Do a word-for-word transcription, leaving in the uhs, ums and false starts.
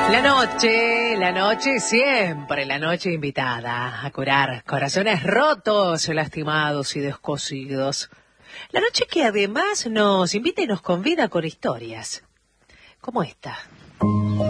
La noche, la noche siempre, la noche invitada a curar corazones rotos, lastimados y descosidos. La noche que además nos invita y nos convida con historias, como esta.